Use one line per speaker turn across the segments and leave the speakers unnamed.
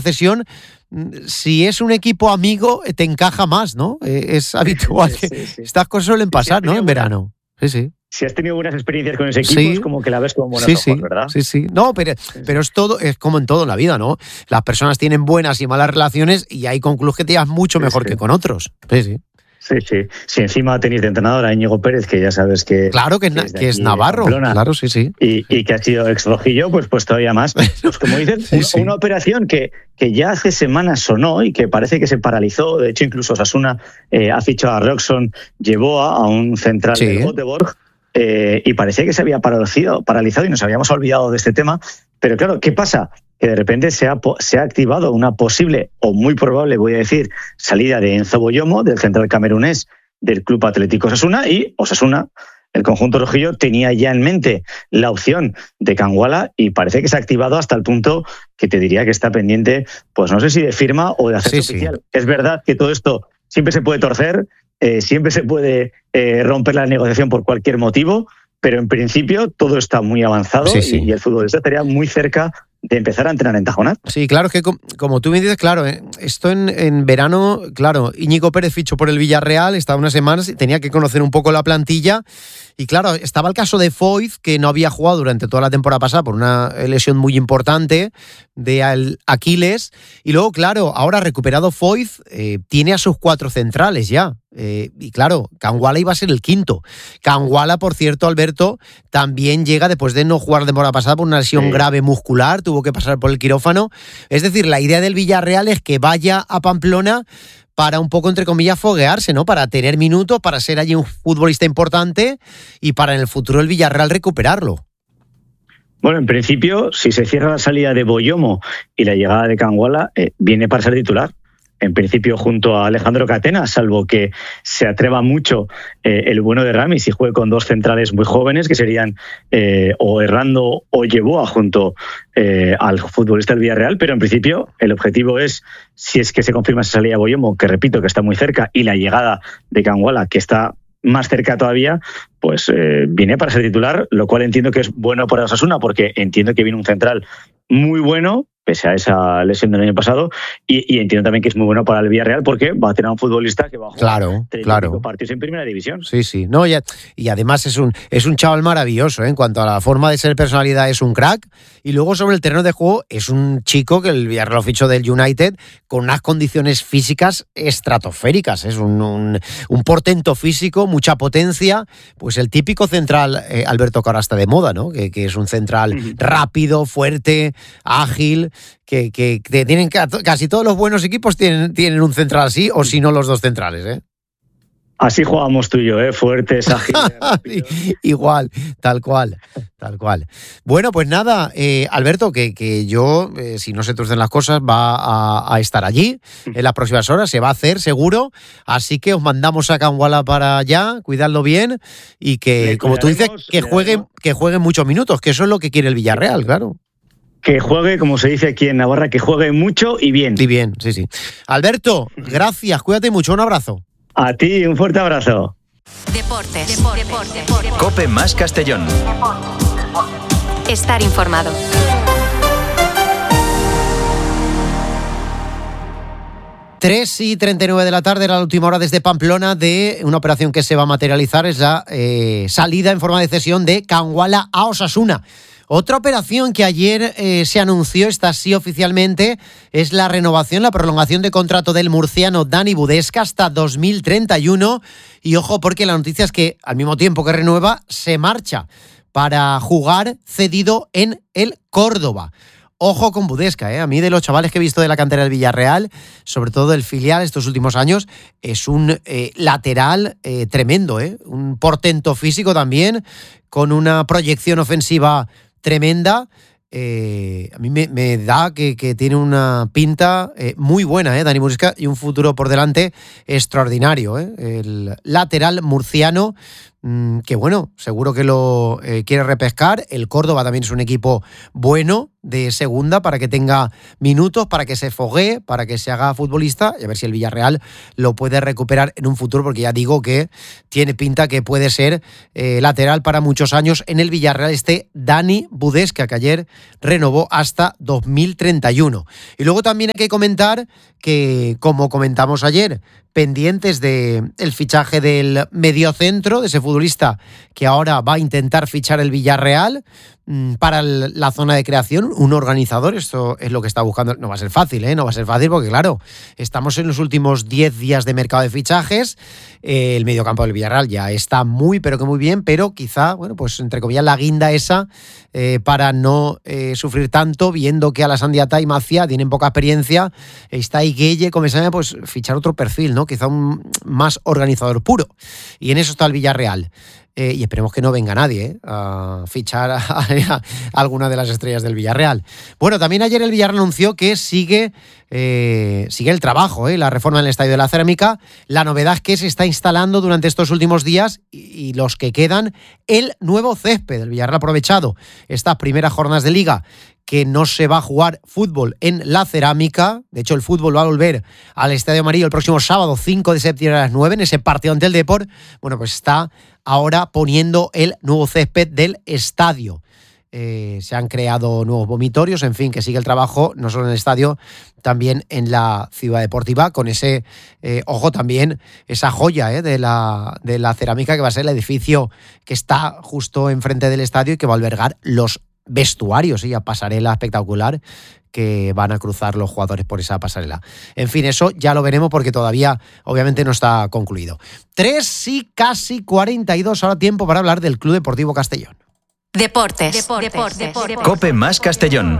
cesión, si es un equipo amigo, te encaja más, ¿no? Es habitual que estas cosas suelen pasar, ¿no? En verano. Sí.
Si has tenido buenas experiencias con ese equipo, es como que la ves con buenos ojos, ¿verdad?
Sí. No, pero es todo, es como en todo en la vida, ¿no? Las personas tienen buenas y malas relaciones y hay con clubes que te llevas mucho mejor que con otros. Sí.
Sí, encima tenéis de entrenador a Íñigo Pérez, que ya sabes que...
Claro, que es navarro. Claro, sí.
Y que ha sido ex rojillo, pues todavía más. Pues como dices, una operación que ya hace semanas sonó y que parece que se paralizó. De hecho, incluso Osasuna ha fichado a Roxon, llevó a un central de Göteborg, y parecía que se había paralizado y nos habíamos olvidado de este tema. Pero claro, ¿qué pasa? Que de repente se ha activado una posible, o muy probable, voy a decir, salida de Enzo Boyomo, del central camerunés del Club Atlético Osasuna, y Osasuna, el conjunto rojillo, tenía ya en mente la opción de Kangwala y parece que se ha activado hasta el punto que te diría que está pendiente, pues no sé si de firma o de hacerse oficial. Es verdad que todo esto siempre se puede torcer, siempre se puede romper la negociación por cualquier motivo, pero en principio todo está muy avanzado y el futbolista estaría muy cerca de empezar a entrenar en Tajonar.
Sí, claro, es que como tú me dices, claro, esto en verano, claro, Íñigo Pérez fichó por el Villarreal, estaba unas semanas y tenía que conocer un poco la plantilla. Y claro, estaba el caso de Foyth, que no había jugado durante toda la temporada pasada por una lesión muy importante de Aquiles. Y luego, claro, ahora recuperado Foyth, tiene a sus 4 centrales ya. Y claro, Kangwala iba a ser el quinto. Kangwala, por cierto, Alberto, también llega después de no jugar la temporada pasada por una lesión grave muscular, tuvo que pasar por el quirófano. Es decir, la idea del Villarreal es que vaya a Pamplona para un poco, entre comillas, foguearse, ¿no? Para tener minutos, para ser allí un futbolista importante y para en el futuro el Villarreal recuperarlo.
Bueno, en principio, si se cierra la salida de Boyomo y la llegada de Kangwala, viene para ser titular. En principio, junto a Alejandro Catena, salvo que se atreva mucho el bueno de Ramis y juegue con 2 centrales muy jóvenes, que serían o Errando o Yeboah junto al futbolista del Villarreal, pero en principio el objetivo es, si es que se confirma esa salida de Boyomo, que repito que está muy cerca, y la llegada de Kangwala, que está más cerca todavía, pues viene para ser titular, lo cual entiendo que es bueno para Osasuna, porque entiendo que viene un central muy bueno, pese a esa lesión del año pasado, y entiendo también que es muy bueno para el Villarreal porque va a tener un futbolista que va a jugar 35 partidos en primera división.
Sí. No, y además es un chaval maravilloso, ¿eh? En cuanto a la forma de ser, personalidad, es un crack, y luego sobre el terreno de juego es un chico que el Villarreal lo fichó del United con unas condiciones físicas estratosféricas. Es un portento físico, mucha potencia, pues el típico central, Alberto, que ahora está de moda, ¿no? Que es un central rápido, fuerte, ágil, que tienen casi todos los buenos equipos tienen un central así, o si no los 2 centrales, ¿eh?
Así jugamos tú y yo, fuertes, ágiles.
Igual, tal cual. Bueno, pues nada, Alberto, que yo, si no se tuercen las cosas, va a estar allí en las próximas horas, se va a hacer seguro, así que os mandamos a Kangwala para allá, cuidadlo bien y que, como tú dices, que jueguen muchos minutos, que eso es lo que quiere el Villarreal, claro.
Que juegue, como se dice aquí en Navarra, que juegue mucho y bien.
Y bien, sí. Alberto, gracias, cuídate mucho, un abrazo.
A ti, un fuerte abrazo.
Deportes.
COPE más Castellón.
Estar informado.
Tres y 39 de la tarde, era la última hora desde Pamplona de una operación que se va a materializar, es la salida en forma de cesión de Kangwala a Osasuna. Otra operación que ayer se anunció, esta sí oficialmente, es la renovación, la prolongación de contrato del murciano Dani Budesca hasta 2031. Y ojo, porque la noticia es que al mismo tiempo que renueva, se marcha para jugar cedido en el Córdoba. Ojo con Budesca, A mí, de los chavales que he visto de la cantera del Villarreal, sobre todo del filial estos últimos años, es un lateral tremendo, un portento físico también, con una proyección ofensiva tremenda. A mí me da que tiene una pinta muy buena, Dani Budesca, y un futuro por delante extraordinario, El lateral murciano que bueno, seguro que lo quiere repescar. El Córdoba también es un equipo bueno de segunda para que tenga minutos, para que se foguee, para que se haga futbolista y a ver si el Villarreal lo puede recuperar en un futuro, porque ya digo que tiene pinta que puede ser lateral para muchos años en el Villarreal Dani Budesca, que ayer renovó hasta 2031. Y luego también hay que comentar que, como comentamos ayer, pendientes del fichaje del mediocentro, de ese futbolista que ahora va a intentar fichar el Villarreal para la zona de creación, un organizador. Esto es lo que está buscando. No va a ser fácil, no va a ser fácil porque, claro, estamos en los últimos 10 días de mercado de fichajes. El mediocampo del Villarreal ya está muy, pero que muy bien, pero quizá, bueno, pues entre comillas, la guinda esa para no sufrir tanto, viendo que Alassane Diatta y Macia tienen poca experiencia, está Higuelle, Comesaña, pues fichar otro perfil, ¿no? Quizá un más organizador puro. Y en eso está el Villarreal. Y esperemos que no venga nadie a fichar a alguna de las estrellas del Villarreal. Bueno, también ayer el Villarreal anunció que sigue el trabajo, la reforma en el Estadio de la Cerámica. La novedad es que se está instalando durante estos últimos días y los que quedan el nuevo césped. El Villarreal ha aprovechado estas primeras jornadas de Liga que no se va a jugar fútbol en la Cerámica. De hecho, el fútbol va a volver al Estadio Amarillo el próximo sábado 5 de septiembre a las 9 en ese partido ante el Depor. Bueno, pues está ahora poniendo el nuevo césped del estadio. Se han creado nuevos vomitorios, en fin, que sigue el trabajo no solo en el estadio, también en la ciudad deportiva, con ese, ojo también, esa joya de la Cerámica, que va a ser el edificio que está justo enfrente del estadio y que va a albergar los vestuarios y a pasarela espectacular que van a cruzar los jugadores por esa pasarela. En fin, eso ya lo veremos porque todavía obviamente no está concluido. 3 y casi 42, ahora tiempo para hablar del Club Deportivo Castellón.
Deportes.
Cope más Castellón.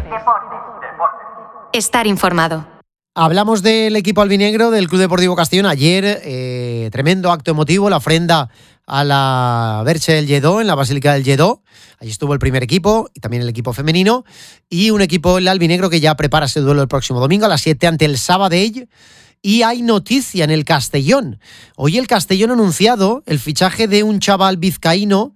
Estar informado.
Hablamos del equipo albinegro del Club Deportivo Castellón. Ayer, tremendo acto emotivo, la ofrenda a la Verge del Lledó, en la Basílica del Lledó. Allí estuvo el primer equipo y también el equipo femenino. Y un equipo, el albinegro, que ya prepara ese duelo el próximo domingo a las 7 ante el Sabadell. Y hay noticia en el Castellón. Hoy el Castellón ha anunciado el fichaje de un chaval vizcaíno.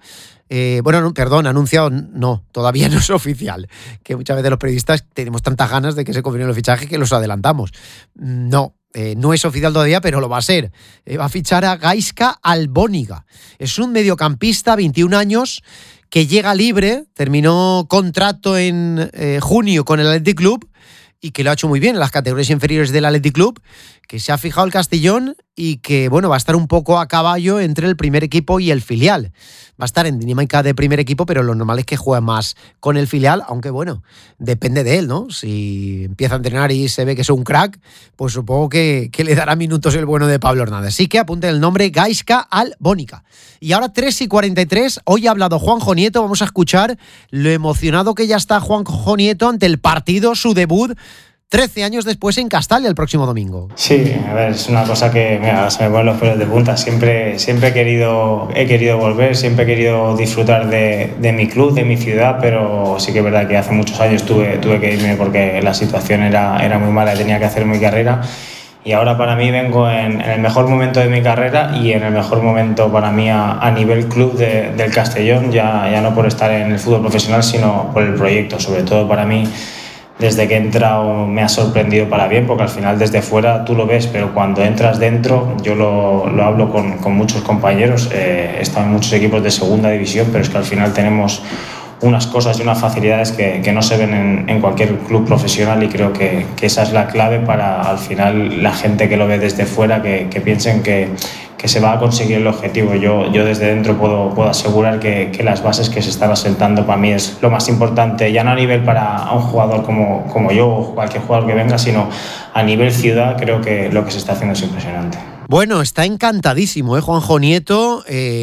Anunciado no, todavía no es oficial, que muchas veces los periodistas tenemos tantas ganas de que se confirme el fichaje que los adelantamos. No es oficial todavía, pero lo va a ser. Va a fichar a Gaizka Albóniga. Es un mediocampista, 21 años, que llega libre, terminó contrato en junio con el Athletic Club y que lo ha hecho muy bien en las categorías inferiores del Athletic Club, que se ha fijado el Castellón y que, bueno, va a estar un poco a caballo entre el primer equipo y el filial. Va a estar en dinámica de primer equipo, pero lo normal es que juegue más con el filial, aunque, bueno, depende de él, ¿no? Si empieza a entrenar y se ve que es un crack, pues supongo que le dará minutos el bueno de Pablo Hernández. Así que apunten el nombre, Gaizka Albóniga. Y ahora 3 y 43, hoy ha hablado Juanjo Nieto. Vamos a escuchar lo emocionado que ya está Juanjo Nieto ante el partido, su debut 13 años después en Castalia el próximo domingo.
Sí, a ver, es una cosa que se me ponen los pelos de punta. Siempre he querido volver, siempre he querido disfrutar de mi club, de mi ciudad, pero sí que es verdad que hace muchos años tuve que irme porque la situación era muy mala y tenía que hacer mi carrera. Y ahora para mí vengo en el mejor momento de mi carrera y en el mejor momento para mí a nivel club del Castellón, ya no por estar en el fútbol profesional, sino por el proyecto. Sobre todo para mí, desde que he entrado me ha sorprendido para bien, porque al final desde fuera tú lo ves, pero cuando entras dentro, yo lo hablo con muchos compañeros, he estado en muchos equipos de segunda división, pero es que al final tenemos unas cosas y unas facilidades que no se ven en cualquier club profesional, y creo que esa es la clave para al final la gente que lo ve desde fuera, que piensen que se va a conseguir el objetivo. Yo desde dentro puedo asegurar que las bases que se están asentando para mí es lo más importante, ya no a nivel para un jugador como yo o cualquier jugador que venga, sino a nivel ciudad. Creo que lo que se está haciendo es impresionante.
Bueno, está encantadísimo, Juanjo Nieto,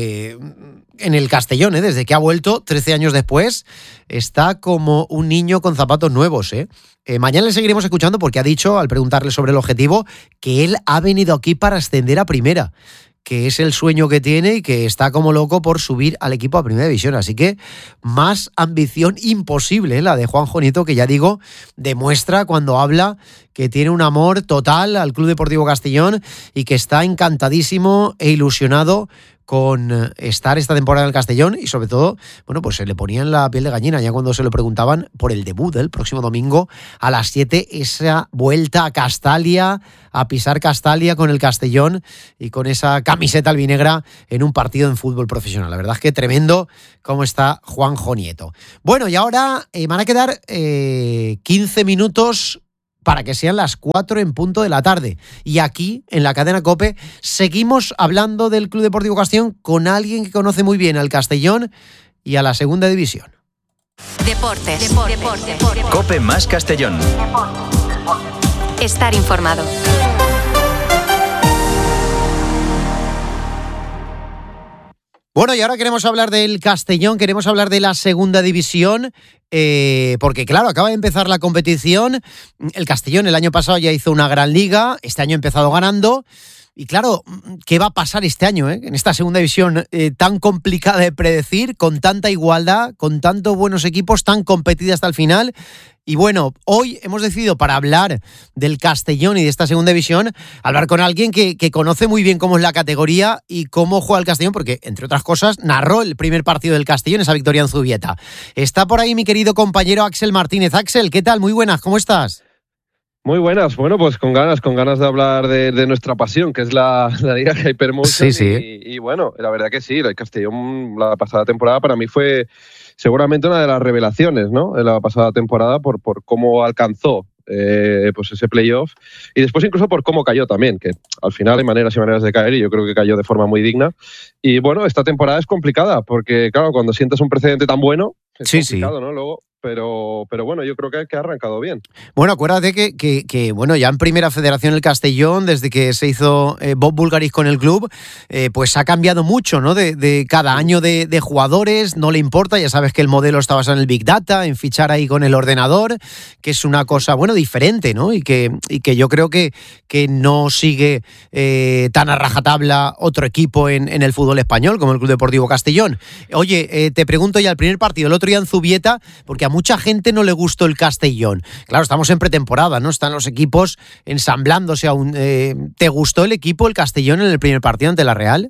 en el Castellón, desde que ha vuelto 13 años después, está como un niño con zapatos nuevos. Mañana le seguiremos escuchando porque ha dicho, al preguntarle sobre el objetivo, que él ha venido aquí para ascender a primera, que es el sueño que tiene y que está como loco por subir al equipo a primera división. Así que más ambición imposible, la de Juanjo Nieto, que ya digo, demuestra cuando habla que tiene un amor total al Club Deportivo Castellón y que está encantadísimo e ilusionado con estar esta temporada en el Castellón y sobre todo, bueno, pues se le ponía en la piel de gallina ya cuando se lo preguntaban por el debut del próximo domingo a las 7, esa vuelta a Castalia, a pisar Castalia con el Castellón y con esa camiseta albinegra en un partido en fútbol profesional. La verdad es que tremendo cómo está Juanjo Nieto. Bueno, y ahora van a quedar 15 minutos para que sean las 4 en punto de la tarde. Y aquí, en la cadena COPE, seguimos hablando del Club Deportivo Castellón con alguien que conoce muy bien al Castellón y a la segunda división.
Deportes.
COPE más Castellón.
Estar informado.
Bueno, y ahora queremos hablar del Castellón, queremos hablar de la segunda división, porque claro, acaba de empezar la competición. El Castellón el año pasado ya hizo una gran liga, este año ha empezado ganando. Y claro, ¿qué va a pasar este año, en esta segunda división tan complicada de predecir, con tanta igualdad, con tantos buenos equipos, tan competida hasta el final? Y bueno, hoy hemos decidido, para hablar del Castellón y de esta segunda división, hablar con alguien que conoce muy bien cómo es la categoría y cómo juega el Castellón, porque, entre otras cosas, narró el primer partido del Castellón, esa victoria en Zubieta. Está por ahí mi querido compañero Axel Martínez. Axel, ¿qué tal? Muy buenas, ¿cómo estás?
Muy buenas, bueno, pues con ganas de hablar de nuestra pasión, que es la Liga Hypermotion.
Sí.
Y bueno, la verdad que sí, el Castellón la pasada temporada para mí fue seguramente una de las revelaciones, ¿no? De la pasada temporada por cómo alcanzó pues ese playoff y después incluso por cómo cayó también, que al final hay maneras y maneras de caer y yo creo que cayó de forma muy digna. Y bueno, esta temporada es complicada porque claro, cuando sientas un precedente tan bueno es complicado, ¿no? Luego, pero bueno, yo creo que ha arrancado bien.
Bueno, acuérdate que bueno, ya en Primera Federación el Castellón, desde que se hizo Bob Bulgaris con el club, pues ha cambiado mucho, ¿no? De cada año de jugadores, no le importa, ya sabes que el modelo está basado en el Big Data, en fichar ahí con el ordenador, que es una cosa, bueno, diferente, ¿no? Y que yo creo que no sigue tan a rajatabla otro equipo en el fútbol español como el Club Deportivo Castellón. Oye, te pregunto ya el primer partido, el otro día en Zubieta, porque a mucha gente no le gustó el Castellón. Claro, estamos en pretemporada, ¿no? Están los equipos ensamblándose aún. ¿Te gustó el equipo, el Castellón, en el primer partido ante la Real?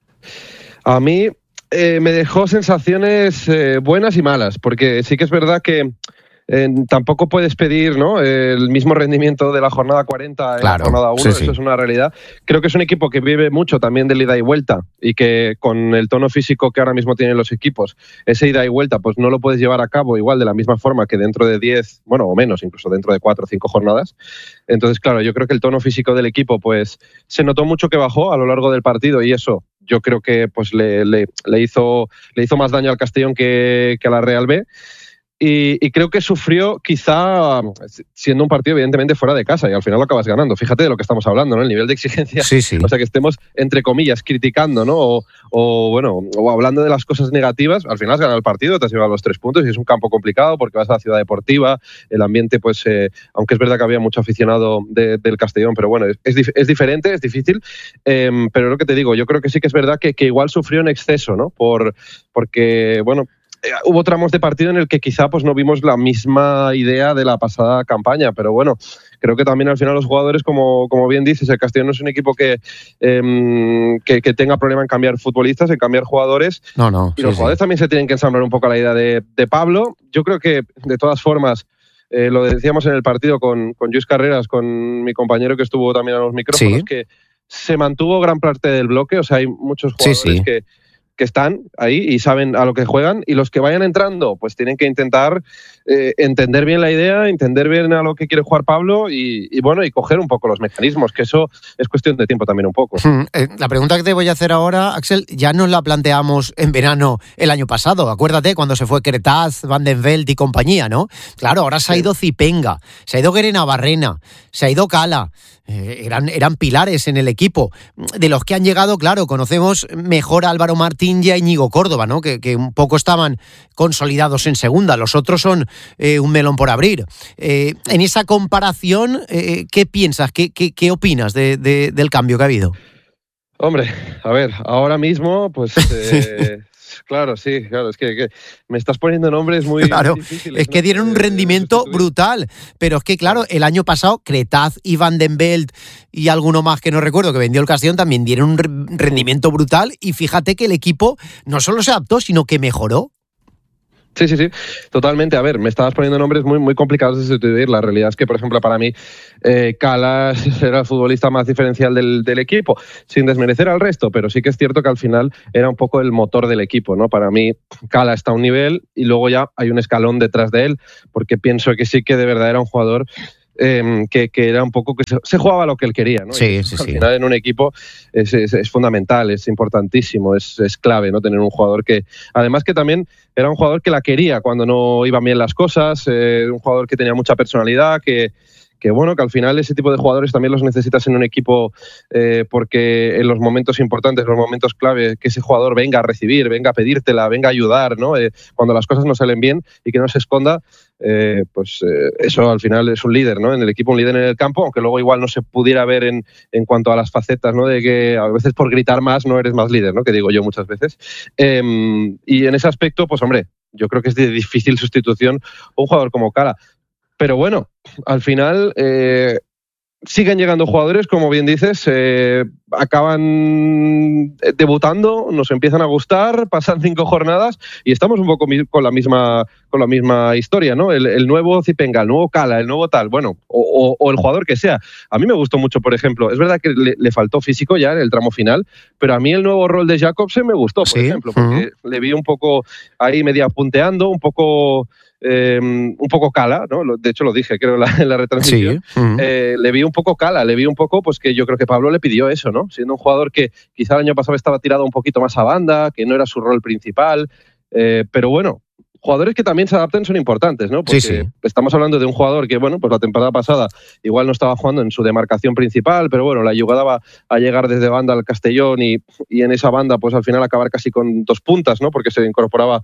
A mí me dejó sensaciones buenas y malas, porque sí que es verdad que tampoco puedes pedir, ¿no?, el mismo rendimiento de la jornada 40 en la jornada 1, eso es una realidad. Creo que es un equipo que vive mucho también de ida y vuelta y que con el tono físico que ahora mismo tienen los equipos, ese ida y vuelta pues no lo puedes llevar a cabo igual de la misma forma que dentro de 10, bueno, o menos, incluso dentro de 4 o 5 jornadas. Entonces, claro, yo creo que el tono físico del equipo pues se notó mucho que bajó a lo largo del partido y eso yo creo que pues le hizo más daño al Castellón que a la Real B. Y creo que sufrió quizá siendo un partido evidentemente fuera de casa y al final lo acabas ganando. Fíjate de lo que estamos hablando, ¿no? El nivel de exigencia.
Sí.
O sea, que estemos, entre comillas, criticando, ¿no? O hablando de las cosas negativas. Al final has ganado el partido, te has llevado los 3 puntos y es un campo complicado porque vas a la ciudad deportiva. El ambiente, pues, aunque es verdad que había mucho aficionado del Castellón, pero bueno, es diferente, es difícil. Pero lo que te digo, yo creo que sí que es verdad que igual sufrió en exceso, ¿no? Porque, bueno, hubo tramos de partido en el que quizá pues no vimos la misma idea de la pasada campaña, pero bueno, creo que también al final los jugadores, como bien dices, el Castellón no es un equipo que tenga problema en cambiar futbolistas, en cambiar jugadores.
No.
Y los jugadores también se tienen que ensamblar un poco a la idea de Pablo. Yo creo que, de todas formas, lo decíamos en el partido con Lluís Carreras, con mi compañero que estuvo también a los micrófonos, que se mantuvo gran parte del bloque, o sea, hay muchos jugadores que están ahí y saben a lo que juegan, y los que vayan entrando pues tienen que intentar entender bien la idea, entender bien a lo que quiere jugar Pablo y bueno, y coger un poco los mecanismos, que eso es cuestión de tiempo también un poco.
La pregunta que te voy a hacer ahora, Axel, ya nos la planteamos en verano el año pasado, acuérdate, cuando se fue Cretaz, Van den Veld y compañía, ¿no? Claro, ahora se ha ido Zipenga, se ha ido Guerena Barrena, se ha ido Cala, eran pilares en el equipo. De los que han llegado, claro, conocemos mejor a Álvaro Martín y a Íñigo Córdoba, ¿no? Que un poco estaban consolidados en segunda, los otros son un melón por abrir. En esa comparación, ¿qué piensas? ¿Qué opinas del cambio que ha habido?
Hombre, a ver, ahora mismo pues nombres, claro, sí, claro, es que me estás poniendo nombres muy difíciles.
Es que dieron un rendimiento brutal, pero es que claro, el año pasado Cretaz y Van den Belt y alguno más que no recuerdo que vendió el Castellón también dieron un rendimiento brutal y fíjate que el equipo no solo se adaptó, sino que mejoró.
Sí, totalmente. A ver, me estabas poniendo nombres muy, muy complicados de sustituir. La realidad es que, por ejemplo, para mí, Calas era el futbolista más diferencial del equipo, sin desmerecer al resto, pero sí que es cierto que al final era un poco el motor del equipo, ¿no? Para mí, Calas está a un nivel y luego ya hay un escalón detrás de él, porque pienso que sí que de verdad era un jugador que era un poco que se jugaba lo que él quería, ¿no?
Sí.
Al final en un equipo es fundamental, es importantísimo, es clave, ¿no? Tener un jugador que, además que también era un jugador que la quería cuando no iban bien las cosas, un jugador que tenía mucha personalidad, que bueno, que al final ese tipo de jugadores también los necesitas en un equipo porque en los momentos importantes, los momentos clave, que ese jugador venga a recibir, venga a pedírtela, venga a ayudar, ¿no? Cuando las cosas no salen bien y que no se esconda, eso al final es un líder, ¿no? En el equipo, un líder en el campo, aunque luego igual no se pudiera ver en cuanto a las facetas, ¿no? De que a veces por gritar más no eres más líder, ¿no? Que digo yo muchas veces. Y en ese aspecto, pues hombre, yo creo que es de difícil sustitución un jugador como Cala. Pero bueno, al final siguen llegando jugadores, como bien dices, acaban debutando, nos empiezan a gustar, pasan 5 jornadas y estamos un poco con la misma historia, ¿no? El nuevo Zipenga, el nuevo Cala, el nuevo tal, bueno, o el jugador que sea. A mí me gustó mucho, por ejemplo, es verdad que le faltó físico ya en el tramo final, pero a mí el nuevo rol de Jacobsen me gustó, por ejemplo, porque le vi un poco ahí media punteando, un poco Cala, ¿no? De hecho lo dije, creo, en la retransmisión.
Sí.
Le vi un poco Cala, le vi un poco, pues que yo creo que Pablo le pidió eso, ¿no? Siendo un jugador que quizá el año pasado estaba tirado un poquito más a banda, que no era su rol principal, pero bueno, jugadores que también se adapten son importantes, ¿no? Porque estamos hablando de un jugador que, bueno, pues la temporada pasada igual no estaba jugando en su demarcación principal, pero bueno, la ayudaba a llegar desde banda al Castellón y en esa banda, pues al final acabar casi con 2 puntas, ¿no? Porque se incorporaba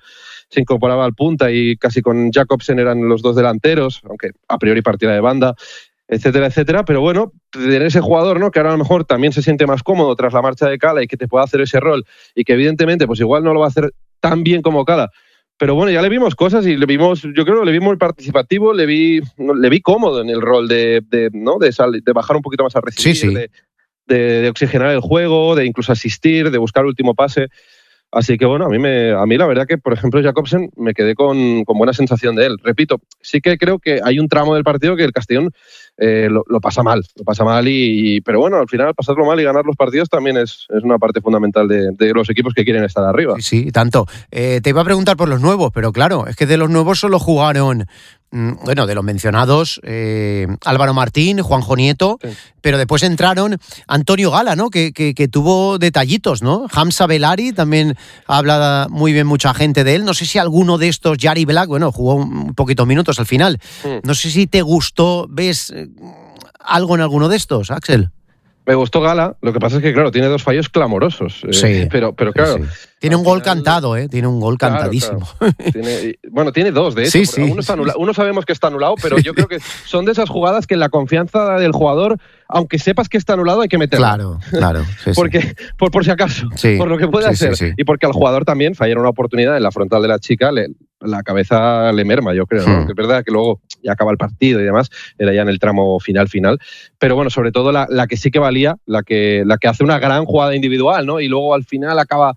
al punta y casi con Jacobsen eran los 2 delanteros, aunque a priori partida de banda, etcétera, etcétera. Pero bueno, tener ese jugador, ¿no? Que ahora a lo mejor también se siente más cómodo tras la marcha de Cala y que te pueda hacer ese rol y que evidentemente pues igual no lo va a hacer tan bien como Cala. Pero bueno, ya le vimos cosas y yo creo que le vi muy participativo, le vi cómodo en el rol de bajar un poquito más a recibir, de oxigenar el juego, de incluso asistir, de buscar el último pase. Así que bueno, a mí la verdad que, por ejemplo, Jacobsen me quedé con buena sensación de él. Repito, sí que creo que hay un tramo del partido que el Castellón lo pasa mal, pero bueno, al final pasarlo mal y ganar los partidos también es una parte fundamental de los equipos que quieren estar arriba.
Sí, tanto. Te iba a preguntar por los nuevos, pero claro, es que de los nuevos solo jugaron, bueno, de los mencionados, Álvaro Martín, Juanjo Nieto, pero después entraron Antonio Gala, ¿no? Que tuvo detallitos, ¿no? Hamza Belari, también habla muy bien mucha gente de él. No sé si alguno de estos, Yari Black, bueno, jugó un poquitos minutos al final. No sé si te gustó, ¿ves algo en alguno de estos, Axel?
Me gustó Gala, lo que pasa es que, claro, tiene 2 fallos clamorosos. Pero claro.
Sí. Tiene un gol cantado, Tiene un gol cantadísimo.
Claro. Tiene 2, de hecho. Sí. Uno sabemos que está anulado, pero yo creo que son de esas jugadas que en la confianza del jugador, aunque sepas que está anulado, hay que meterlo.
Claro.
Porque, por si acaso, por lo que puede hacer. Sí. Y porque al jugador también fallar una oportunidad en la frontal de la chica, la cabeza le merma, yo creo, ¿no? Que es verdad que luego ya acaba el partido y demás, era ya en el tramo final. Pero bueno, sobre todo la que sí que valía, la que hace una gran jugada individual, ¿no? Y luego al final acaba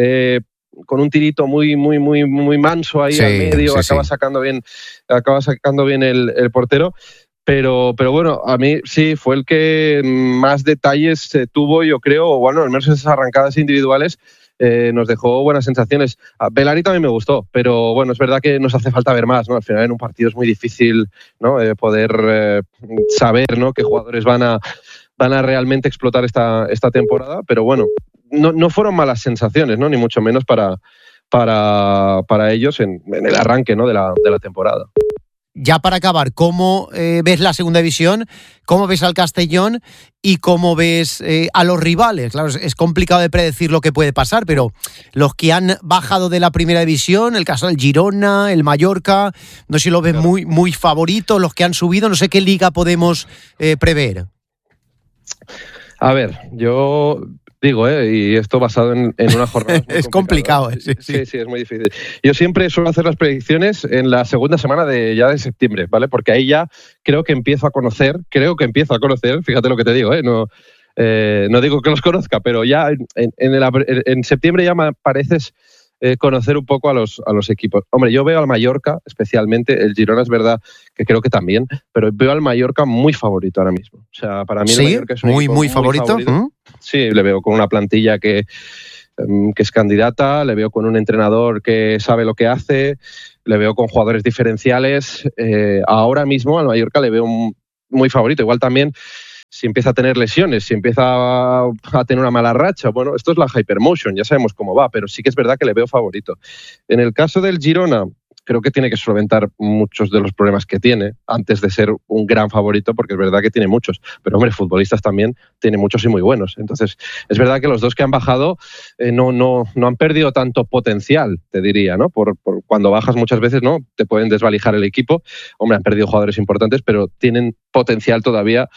con un tirito muy manso ahí al medio, acaba sacando bien el portero. Pero bueno, a mí sí fue el que más detalles tuvo, yo creo, bueno, al menos esas arrancadas individuales nos dejó buenas sensaciones. A Belari también me gustó, pero bueno, es verdad que nos hace falta ver más, ¿no? Al final en un partido es muy difícil, ¿no? Poder saber, ¿no? Qué jugadores van a realmente explotar esta temporada, pero bueno, no fueron malas sensaciones, ¿no? Ni mucho menos para ellos en el arranque, ¿no? de la temporada.
Ya para acabar, ¿cómo ves la segunda división? ¿Cómo ves al Castellón? ¿Y cómo ves a los rivales? Claro, es complicado de predecir lo que puede pasar, pero los que han bajado de la primera división, el caso del Girona, el Mallorca, no sé si lo ves muy favoritos, los que han subido, no sé qué liga podemos prever.
A ver, yo digo, y esto basado en una jornada.
Es complicado,
sí, es muy difícil. Yo siempre suelo hacer las predicciones en la segunda semana de septiembre, ¿vale? Porque ahí ya creo que empiezo a conocer, fíjate lo que te digo, no digo que los conozca, pero ya en septiembre ya me pareces conocer un poco a los equipos. Hombre, yo veo al Mallorca, especialmente, el Girona es verdad que creo que también, pero veo al Mallorca muy favorito ahora mismo. O sea, para mí el Mallorca es un equipo muy favorito. Sí, le veo con una plantilla que es candidata, le veo con un entrenador que sabe lo que hace, le veo con jugadores diferenciales. Ahora mismo al Mallorca le veo muy favorito. Igual también si empieza a tener lesiones, si empieza a tener una mala racha, bueno, esto es la Hypermotion, ya sabemos cómo va, pero sí que es verdad que le veo favorito. En el caso del Girona, creo que tiene que solventar muchos de los problemas que tiene antes de ser un gran favorito, porque es verdad que tiene muchos, pero hombre, futbolistas también tiene muchos y muy buenos. Entonces, es verdad que los dos que han bajado no han perdido tanto potencial, te diría, ¿no? Por cuando bajas muchas veces, ¿no? Te pueden desvalijar el equipo. Hombre, han perdido jugadores importantes, pero tienen potencial todavía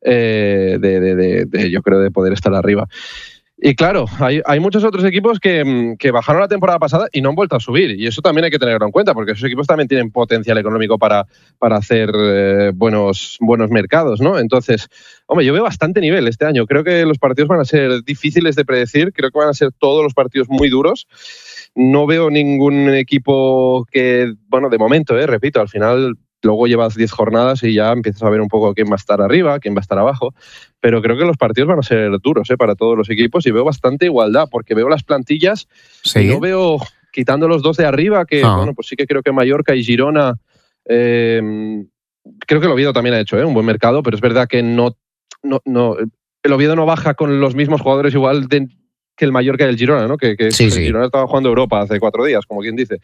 yo creo de poder estar arriba. Y claro, hay muchos otros equipos que bajaron la temporada pasada y no han vuelto a subir, y eso también hay que tenerlo en cuenta, porque esos equipos también tienen potencial económico para hacer buenos mercados, ¿no? Entonces, hombre, yo veo bastante nivel este año. Creo que los partidos van a ser difíciles de predecir, creo que van a ser todos los partidos muy duros. No veo ningún equipo que, bueno, de momento, repito, al final luego llevas 10 jornadas y ya empiezas a ver un poco quién va a estar arriba, quién va a estar abajo. Pero creo que los partidos van a ser duros para todos los equipos, y veo bastante igualdad, porque veo las plantillas y no veo, quitando los dos de arriba, que bueno, pues sí que creo que Mallorca y Girona, creo que el Oviedo también ha hecho un buen mercado, pero es verdad que no, el Oviedo no baja con los mismos jugadores igual que el Mallorca y el Girona, ¿no? Que el Girona estaba jugando Europa hace 4 días, como quien dice.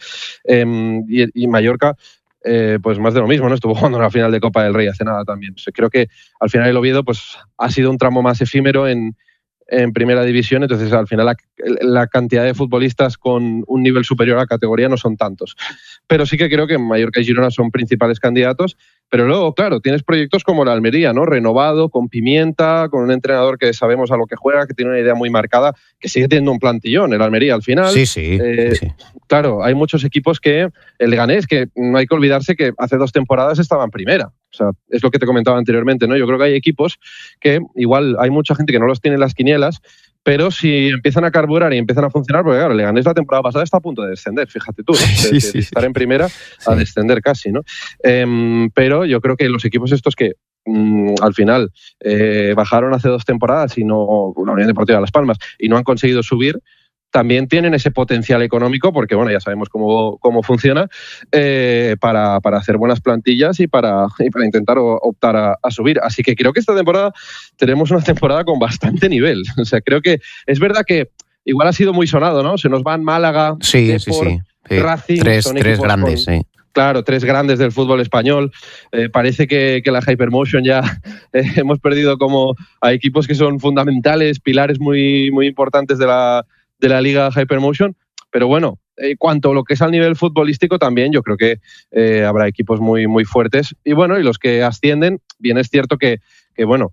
Y Mallorca, pues más de lo mismo, ¿no? Estuvo jugando en la final de Copa del Rey hace nada también. O sea, creo que al final el Oviedo pues ha sido un tramo más efímero en primera división, entonces al final la cantidad de futbolistas con un nivel superior a la categoría no son tantos. Pero sí que creo que Mallorca y Girona son principales candidatos, pero luego, claro, tienes proyectos como la Almería, ¿no? Renovado, con pimienta, con un entrenador que sabemos a lo que juega, que tiene una idea muy marcada, que sigue teniendo un plantillón, el Almería al final.
Sí.
Claro, hay muchos equipos que, el Leganés, que no hay que olvidarse que hace 2 temporadas estaba en primera. O sea, es lo que te comentaba anteriormente, ¿no? Yo creo que hay equipos que igual hay mucha gente que no los tiene en las quinielas, pero si empiezan a carburar y empiezan a funcionar, porque claro, el Leganés la temporada pasada está a punto de descender, fíjate tú, ¿no? De estar en primera a descender casi, ¿no? Pero yo creo que los equipos estos que al final bajaron hace 2 temporadas, y no, la Unión Deportiva Las Palmas, y no han conseguido subir, también tienen ese potencial económico, porque bueno, ya sabemos cómo funciona, para hacer buenas plantillas y para intentar optar a subir. Así que creo que esta temporada tenemos una temporada con bastante nivel. O sea, creo que es verdad que igual ha sido muy sonado, ¿no? Se nos van Málaga, Depor, Racing,
tres grandes, sí.
Claro, 3 grandes del fútbol español. Parece que la Hypermotion ya hemos perdido como a equipos que son fundamentales, pilares muy, muy importantes de la Liga Hypermotion, pero bueno, cuanto a lo que es al nivel futbolístico también, yo creo que habrá equipos muy, muy fuertes, y bueno, y los que ascienden, bien es cierto que bueno,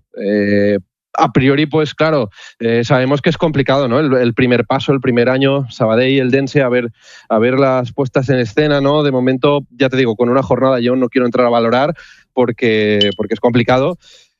a priori, pues claro, sabemos que es complicado, ¿no? El primer paso, el primer año, Sabadell y el Dense, a ver las puestas en escena, ¿no? De momento, ya te digo, con una jornada yo no quiero entrar a valorar porque es complicado.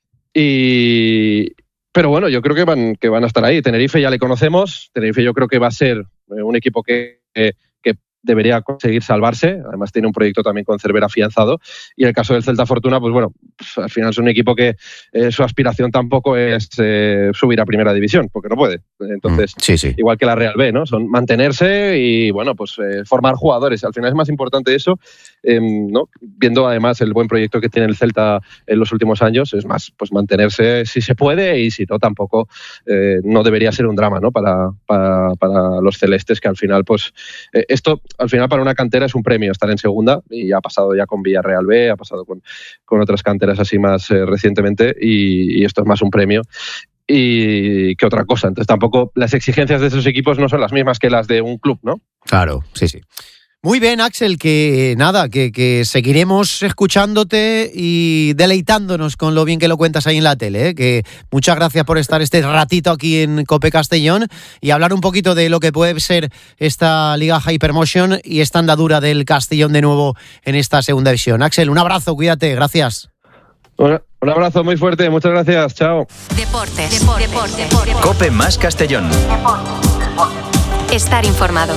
Pero bueno, yo creo que van a estar ahí. Tenerife ya le conocemos. Tenerife yo creo que va a ser un equipo que debería conseguir salvarse. Además tiene un proyecto también con Cervera afianzado. Y el caso del Celta Fortuna, pues bueno, al final es un equipo que su aspiración tampoco es subir a primera división, porque no puede. Entonces, igual que la Real B, ¿no? Son mantenerse y, bueno, pues formar jugadores. Al final es más importante eso, ¿no? Viendo además el buen proyecto que tiene el Celta en los últimos años, es más, pues mantenerse si se puede, y si no, tampoco no debería ser un drama, ¿no? Para los celestes, que al final, pues esto al final para una cantera es un premio estar en segunda, y ha pasado ya con Villarreal B, ha pasado con otras canteras así más recientemente, y esto es más un premio y que otra cosa. Entonces tampoco las exigencias de esos equipos no son las mismas que las de un club, ¿no?
Claro, sí. Muy bien, Axel, que seguiremos escuchándote y deleitándonos con lo bien que lo cuentas ahí en la tele, ¿eh? Que muchas gracias por estar este ratito aquí en COPE Castellón y hablar un poquito de lo que puede ser esta Liga Hypermotion y esta andadura del Castellón de nuevo en esta segunda división. Axel, un abrazo, cuídate, gracias.
Un abrazo muy fuerte, muchas gracias, chao.
Deportes.
COPE más Castellón.
Estar informado.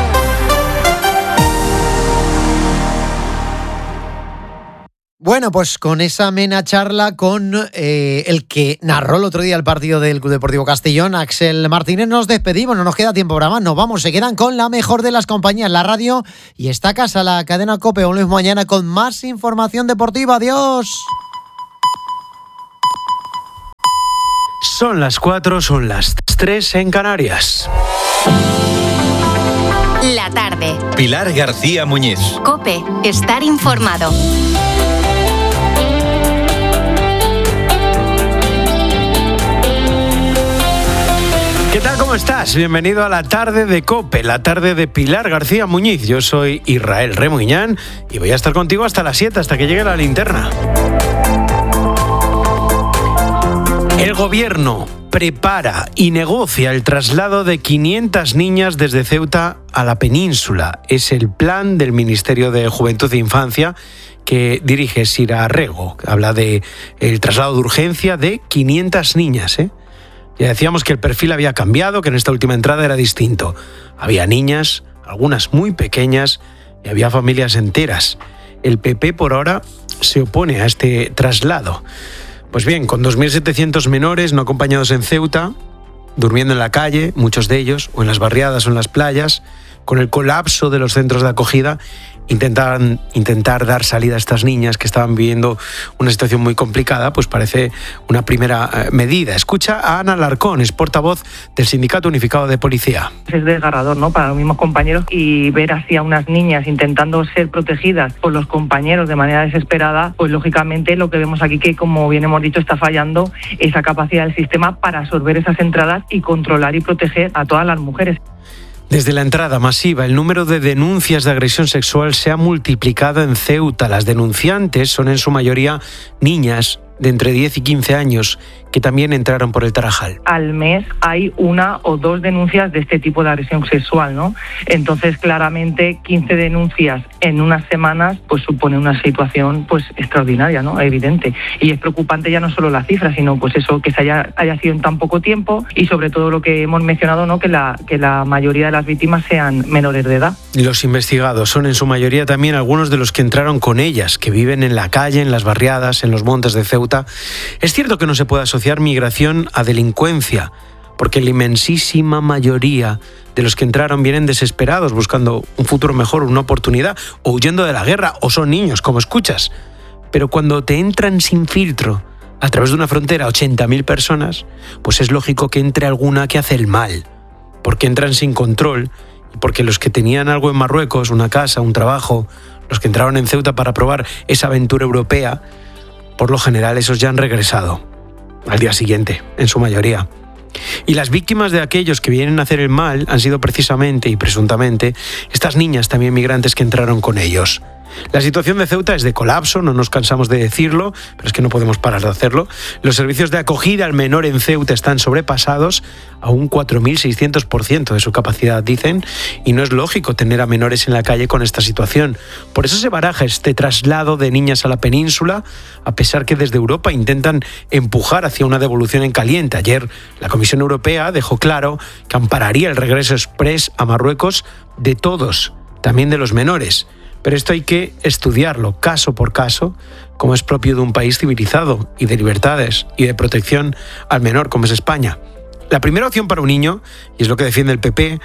Bueno, pues con esa amena charla con el que narró el otro día el partido del Club Deportivo Castellón, Axel Martínez, nos despedimos, no nos queda tiempo para más, nos vamos, se quedan con la mejor de las compañías, la radio y esta casa, la cadena COPE. Volvemos mañana con más información deportiva. Adiós.
Son las 4, son las 3 en Canarias.
La tarde.
Pilar García Muñiz.
COPE. Estar informado.
¿Qué tal? ¿Cómo estás? Bienvenido a la tarde de COPE, la tarde de Pilar García Muñiz. Yo soy Israel Remuñán y voy a estar contigo hasta las 7, hasta que llegue la linterna. El gobierno prepara y negocia el traslado de 500 niñas desde Ceuta a la península. Es el plan del Ministerio de Juventud e Infancia que dirige Sira Rego. Habla de el traslado de urgencia de 500 niñas, ¿eh? Ya decíamos que el perfil había cambiado, que en esta última entrada era distinto. Había niñas, algunas muy pequeñas, y había familias enteras. El PP por ahora se opone a este traslado. Pues bien, con 2.700 menores no acompañados en Ceuta, durmiendo en la calle, muchos de ellos, o en las barriadas o en las playas, con el colapso de los centros de acogida, intentar dar salida a estas niñas que estaban viviendo una situación muy complicada, pues parece una primera medida. Escucha a Ana Larcón, es portavoz del Sindicato Unificado de Policía.
Es desgarrador, ¿no?, para los mismos compañeros, y ver así a unas niñas intentando ser protegidas por los compañeros de manera desesperada, pues lógicamente lo que vemos aquí, que como bien hemos dicho, está fallando esa capacidad del sistema para absorber esas entradas y controlar y proteger a todas las mujeres.
Desde la entrada masiva, el número de denuncias de agresión sexual se ha multiplicado en Ceuta. Las denunciantes son en su mayoría niñas de entre 10 y 15 años que también entraron por el Tarajal.
Al mes hay 1 o 2 denuncias de este tipo de agresión sexual, ¿no? Entonces, claramente, 15 denuncias en unas semanas, pues supone una situación pues extraordinaria, ¿no? Evidente. Y es preocupante ya no solo la cifra, sino pues eso, que se haya sido en tan poco tiempo, y sobre todo lo que hemos mencionado, ¿no?, que la mayoría de las víctimas sean menores de edad.
Los investigados son en su mayoría también algunos de los que entraron con ellas, que viven en la calle, en las barriadas, en los montes de Ceuta. Es cierto que no se puede asociar migración a delincuencia, porque la inmensísima mayoría de los que entraron vienen desesperados, buscando un futuro mejor, una oportunidad, o huyendo de la guerra, o son niños, como escuchas. Pero cuando te entran sin filtro, a través de una frontera, 80.000 personas, pues es lógico que entre alguna que hace el mal, porque entran sin control, y porque los que tenían algo en Marruecos, una casa, un trabajo, los que entraron en Ceuta para probar esa aventura europea, por lo general esos ya han regresado al día siguiente, en su mayoría. Y las víctimas de aquellos que vienen a hacer el mal han sido precisamente y presuntamente estas niñas también migrantes que entraron con ellos. La situación de Ceuta es de colapso, no nos cansamos de decirlo, pero es que no podemos parar de hacerlo. Los servicios de acogida al menor en Ceuta están sobrepasados a un 4.600% de su capacidad, dicen, y no es lógico tener a menores en la calle con esta situación. Por eso se baraja este traslado de niñas a la península, a pesar que desde Europa intentan empujar hacia una devolución en caliente. Ayer la Comisión Europea dejó claro que ampararía el regreso exprés a Marruecos de todos, también de los menores. Pero esto hay que estudiarlo caso por caso, como es propio de un país civilizado y de libertades y de protección al menor, como es España. La primera opción para un niño, y es lo que defiende el PP,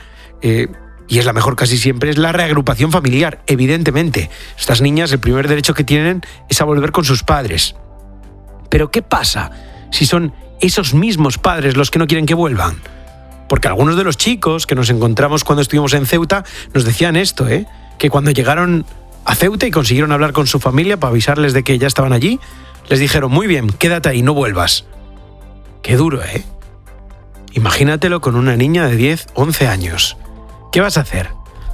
y es la mejor casi siempre, es la reagrupación familiar, evidentemente. Estas niñas, el primer derecho que tienen es a volver con sus padres. Pero ¿qué pasa si son esos mismos padres los que no quieren que vuelvan? Porque algunos de los chicos que nos encontramos cuando estuvimos en Ceuta nos decían esto, que cuando llegaron a Ceuta y consiguieron hablar con su familia para avisarles de que ya estaban allí, les dijeron: muy bien, quédate ahí, no vuelvas. Qué duro, Imagínatelo con una niña de 10, 11 años. ¿Qué vas a hacer?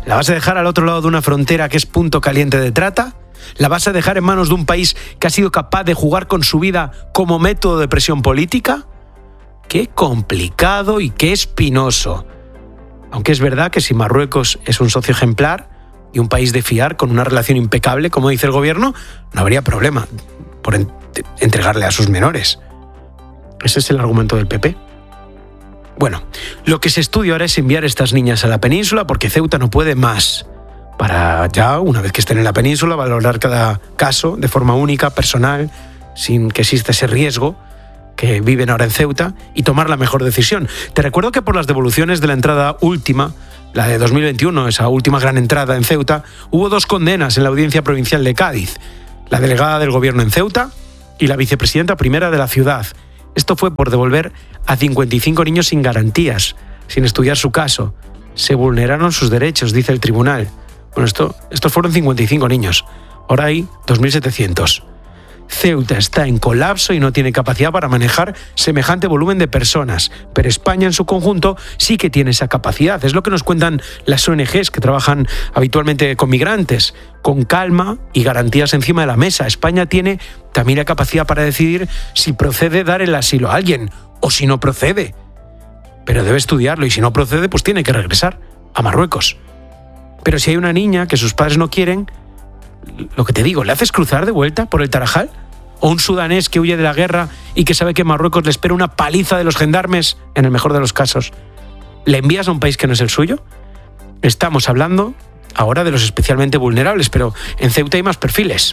¿La vas a dejar al otro lado de una frontera que es punto caliente de trata? ¿La vas a dejar en manos de un país que ha sido capaz de jugar con su vida como método de presión política? Qué complicado y qué espinoso. Aunque es verdad que si Marruecos es un socio ejemplar y un país de fiar con una relación impecable, como dice el gobierno, no habría problema por entregarle a sus menores. Ese es el argumento del PP. Bueno, lo que se estudia ahora es enviar a estas niñas a la península porque Ceuta no puede más. Para ya, una vez que estén en la península, valorar cada caso de forma única, personal, sin que exista ese riesgo que viven ahora en Ceuta, y tomar la mejor decisión. Te recuerdo que por las devoluciones de la entrada última, la de 2021, esa última gran entrada en Ceuta, hubo 2 condenas en la Audiencia Provincial de Cádiz. La delegada del gobierno en Ceuta y la vicepresidenta primera de la ciudad. Esto fue por devolver a 55 niños sin garantías, sin estudiar su caso. Se vulneraron sus derechos, dice el tribunal. Bueno, estos fueron 55 niños. Ahora hay 2.700. Ceuta está en colapso y no tiene capacidad para manejar semejante volumen de personas, pero España en su conjunto sí que tiene esa capacidad. Es lo que nos cuentan las ONGs que trabajan habitualmente con migrantes. Con calma y garantías encima de la mesa, España tiene también la capacidad para decidir si procede dar el asilo a alguien o si no procede. Pero debe estudiarlo y si no procede, pues tiene que regresar a Marruecos. Pero si hay una niña que sus padres no quieren, lo que te digo, ¿le haces cruzar de vuelta por el Tarajal? ¿O un sudanés que huye de la guerra y que sabe que en Marruecos le espera una paliza de los gendarmes, en el mejor de los casos? ¿Le envías a un país que no es el suyo? Estamos hablando ahora de los especialmente vulnerables, pero en Ceuta hay más perfiles.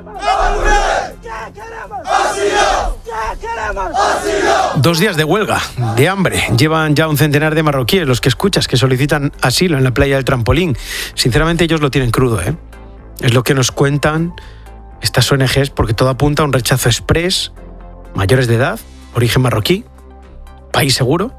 2 días de huelga, de hambre. Llevan ya un centenar de marroquíes, los que escuchas, que solicitan asilo en la playa del Trampolín. Sinceramente, ellos lo tienen crudo, ¿eh? Es lo que nos cuentan estas ONGs, porque todo apunta a un rechazo exprés, mayores de edad, origen marroquí, país seguro.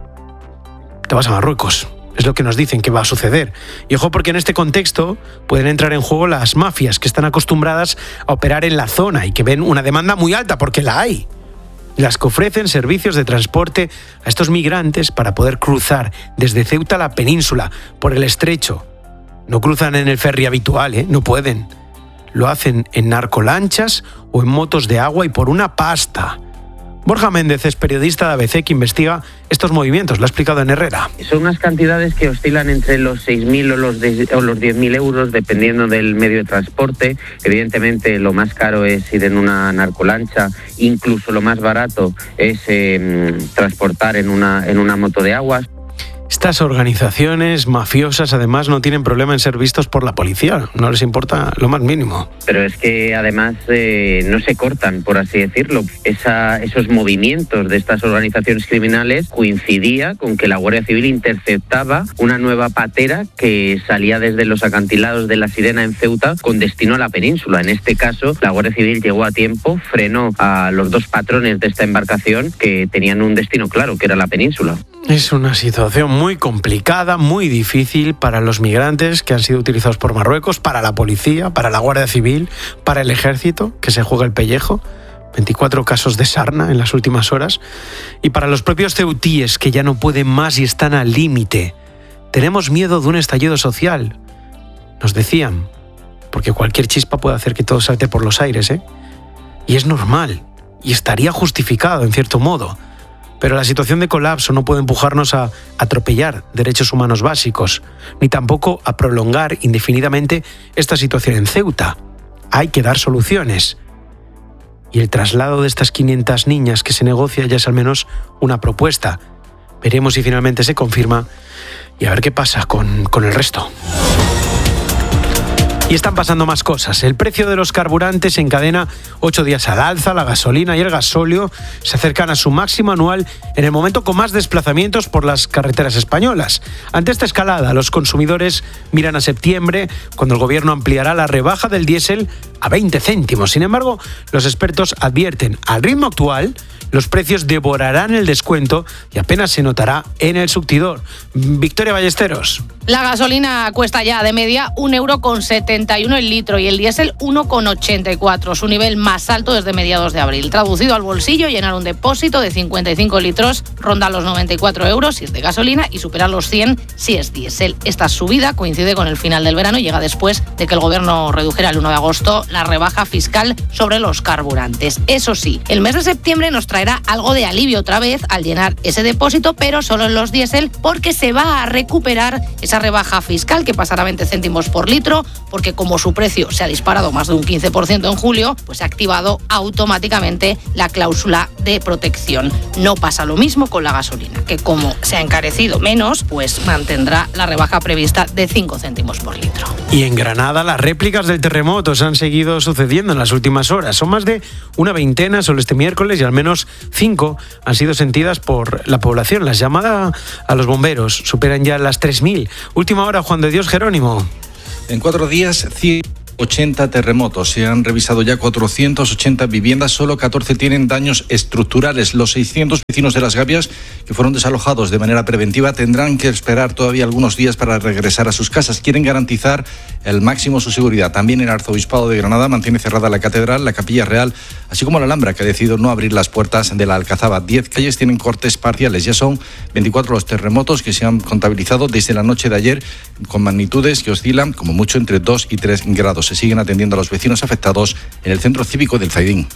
Te vas a Marruecos. Es lo que nos dicen que va a suceder. Y ojo, porque en este contexto pueden entrar en juego las mafias que están acostumbradas a operar en la zona y que ven una demanda muy alta, porque la hay. Las que ofrecen servicios de transporte a estos migrantes para poder cruzar desde Ceuta a la península, por el estrecho. No cruzan en el ferry habitual, no pueden. Lo hacen en narcolanchas o en motos de agua y por una pasta. Borja Méndez es periodista de ABC que investiga estos movimientos, lo ha explicado en Herrera.
Son unas cantidades que oscilan entre los 6.000 o los 10.000 euros, dependiendo del medio de transporte. Evidentemente, lo más caro es ir en una narcolancha, incluso lo más barato es transportar en una moto de aguas.
Estas organizaciones mafiosas además no tienen problema en ser vistos por la policía, no les importa lo más mínimo.
Pero es que además no se cortan, por así decirlo. Esos movimientos de estas organizaciones criminales coincidía con que la Guardia Civil interceptaba una nueva patera que salía desde los acantilados de La Sirena en Ceuta con destino a la península. En este caso, la Guardia Civil llegó a tiempo, frenó a los 2 patrones de esta embarcación que tenían un destino claro, que era la península.
Es una situación muy complicada, muy difícil para los migrantes que han sido utilizados por Marruecos, para la policía, para la Guardia Civil, para el ejército, que se juega el pellejo. 24 casos de sarna en las últimas horas. Y para los propios ceutíes, que ya no pueden más y están al límite. Tenemos miedo de un estallido social, nos decían, porque cualquier chispa puede hacer que todo salte por los aires, ¿eh? Y es normal, y estaría justificado en cierto modo. Pero la situación de colapso no puede empujarnos a atropellar derechos humanos básicos, ni tampoco a prolongar indefinidamente esta situación en Ceuta. Hay que dar soluciones. Y el traslado de estas 500 niñas que se negocia ya es al menos una propuesta. Veremos si finalmente se confirma y a ver qué pasa con el resto. Y están pasando más cosas. El precio de los carburantes se encadena 8 días al alza. La gasolina y el gasóleo se acercan a su máximo anual en el momento con más desplazamientos por las carreteras españolas. Ante esta escalada, los consumidores miran a septiembre, cuando el gobierno ampliará la rebaja del diésel a 20 céntimos. Sin embargo, los expertos advierten, al ritmo actual, los precios devorarán el descuento y apenas se notará en el surtidor. Victoria Ballesteros.
La gasolina cuesta ya de media 1,70 € 1,71 el litro y el diésel 1,84, su nivel más alto desde mediados de abril. Traducido al bolsillo, llenar un depósito de 55 litros ronda los 94 euros si es de gasolina y supera los 100 si es diésel. Esta subida coincide con el final del verano y llega después de que el gobierno redujera el 1 de agosto la rebaja fiscal sobre los carburantes. Eso sí, el mes de septiembre nos traerá algo de alivio otra vez al llenar ese depósito, pero solo en los diésel, porque se va a recuperar esa rebaja fiscal que pasará a 20 céntimos por litro, porque como su precio se ha disparado más de un 15% en julio, pues se ha activado automáticamente la cláusula de protección. No pasa lo mismo con la gasolina, que como se ha encarecido menos, pues mantendrá la rebaja prevista de 5 céntimos por litro.
Y en Granada las réplicas del terremoto se han seguido sucediendo en las últimas horas. Son más de una veintena solo este miércoles y al menos 5 han sido sentidas por la población. Las llamadas a los bomberos superan ya las 3.000. Última hora, Juan de Dios Jerónimo.
En 4 días, 180 terremotos. Se han revisado ya 480 viviendas, solo 14 tienen daños estructurales. Los 600 vecinos de Las Gavias, que fueron desalojados de manera preventiva, tendrán que esperar todavía algunos días para regresar a sus casas. Quieren garantizar el máximo su seguridad. También el Arzobispado de Granada mantiene cerrada la Catedral, la Capilla Real, así como la Alhambra, que ha decidido no abrir las puertas de la Alcazaba. 10 calles tienen cortes parciales. Ya son 24 los terremotos que se han contabilizado desde la noche de ayer, con magnitudes que oscilan como mucho entre 2 y 3 grados. Se siguen atendiendo a los vecinos afectados en el centro cívico del Zaidín.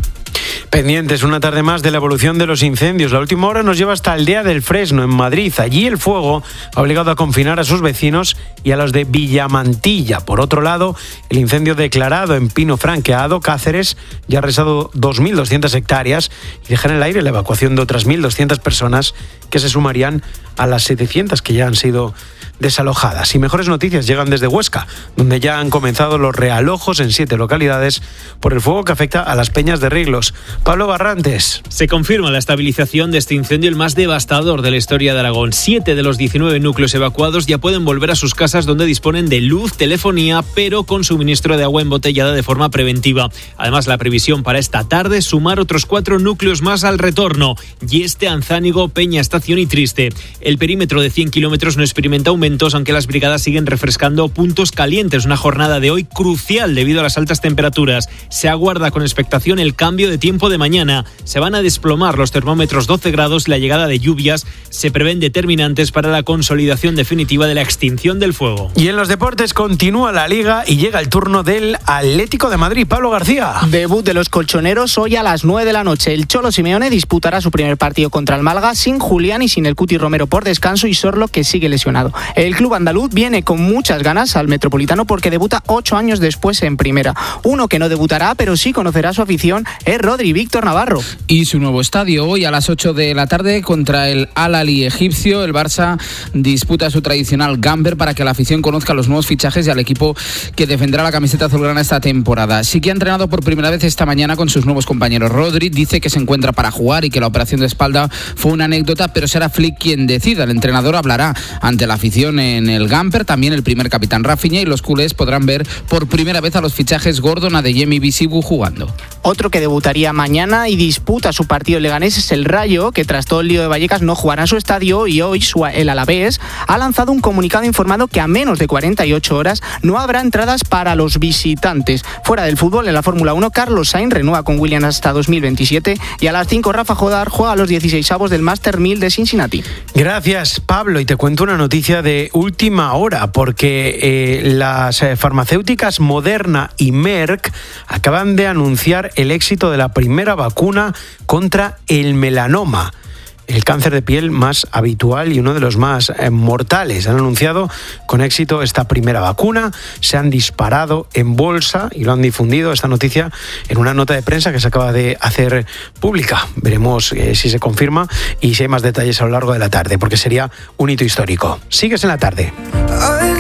Pendientes una tarde más de la evolución de los incendios. La última hora nos lleva hasta Aldea del Fresno, en Madrid. Allí el fuego ha obligado a confinar a sus vecinos y a los de Villamantilla. Por otro lado, el incendio declarado en Pino Franqueado, Cáceres, ya ha arrasado 2.200 hectáreas y deja en el aire la evacuación de otras 1.200 personas que se sumarían a las 700 que ya han sido desalojadas. Y mejores noticias llegan desde Huesca, donde ya han comenzado los realojos en 7 localidades por el fuego que afecta a las peñas de Riglos. Pablo Barrantes.
Se confirma la estabilización de este incendio, el más devastador de la historia de Aragón. 7 de los 19 núcleos evacuados ya pueden volver a sus casas, donde disponen de luz, telefonía, pero con suministro de agua embotellada de forma preventiva. Además, la previsión para esta tarde es sumar otros 4 núcleos más al retorno: Yeste, Anzánigo, Peña, Estación y Triste. El perímetro de 100 kilómetros no experimenta aumentos, aunque las brigadas siguen refrescando puntos calientes. Una jornada de hoy crucial debido a las altas temperaturas. Se aguarda con expectación el cambio de tiempo de mañana. Se van a desplomar los termómetros 12 grados. La llegada de lluvias se prevén determinantes para la consolidación definitiva de la extinción del fuego.
Y en los deportes continúa la Liga y llega el turno del Atlético de Madrid. Pablo García.
Debut de los colchoneros hoy a las 9 de la noche. El Cholo Simeone disputará su primer partido contra el Málaga sin Julián y sin el Cuti Romero por descanso y Sorlo, que sigue lesionado. El club andaluz viene con muchas ganas al Metropolitano porque debuta 8 años después en primera. Uno que no debutará pero sí conocerá su afición es Rodri, Víctor Navarro.
Y su nuevo estadio hoy a las 8 de la tarde contra el Al-Ahly egipcio. El Barça disputa su tradicional Gamber para que la afición conozca los nuevos fichajes y al equipo que defenderá la camiseta azulgrana esta temporada. Sí que ha entrenado por primera vez esta mañana con sus nuevos compañeros. Rodri dice que se encuentra para jugar y que la operación de espalda fue una anécdota, pero será Flick quien decida. El entrenador hablará ante la afición en el Gamper, también el primer capitán Rafinha, y los culés podrán ver por primera vez a los fichajes Gordon, Adeyemi y Bisibu jugando.
Otro que debutaría mañana y disputa su partido en Leganés es el Rayo, que tras todo el lío de Vallecas no jugará en su estadio, y hoy el Alavés ha lanzado un comunicado informando que a menos de 48 horas no habrá entradas para los visitantes. Fuera del fútbol, en la Fórmula 1, Carlos Sainz renueva con Williams hasta 2027 y a las 5 Rafa Jodar juega a los 16avos del Master 1000 de Cincinnati.
Gracias, Pablo, y te cuento una noticia de última hora, porque las farmacéuticas Moderna y Merck acaban de anunciar el éxito de la primera vacuna contra el melanoma, el cáncer de piel más habitual y uno de los más mortales. Han anunciado con éxito esta primera vacuna, se han disparado en bolsa y lo han difundido esta noticia en una nota de prensa que se acaba de hacer pública. Veremos si se confirma y si hay más detalles a lo largo de la tarde, porque sería un hito histórico. Sigues en la tarde.